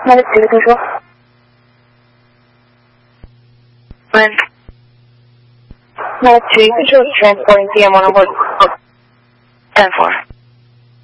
Medic 2 control. When? Medic 2 control, transporting CM1 on board. 10-4.